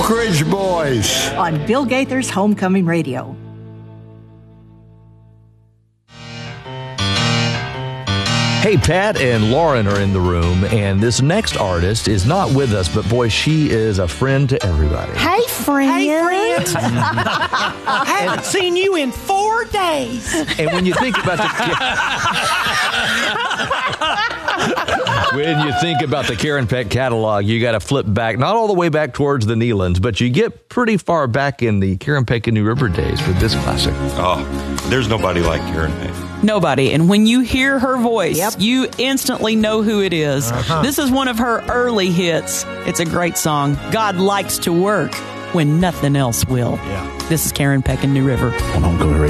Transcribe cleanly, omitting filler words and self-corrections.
Oak Ridge Boys on Bill Gaither's Homecoming Radio. Hey, Pat and Lauren are in the room, and this next artist is not with us, but boy, she is a friend to everybody. Hey, friend. Hey, friend. I haven't seen you in 4 days. And when you think about the Karen Peck catalog, you got to flip back, not all the way back towards the Neelands, but you get pretty far back in the Karen Peck and New River days with this classic. Oh, there's nobody like Karen Peck. Nobody. And when you hear her voice, you instantly know who it is. This is one of her early hits. It's a great song. God likes to work when nothing else will. This is Karen Peck and New River on Homecoming Radio.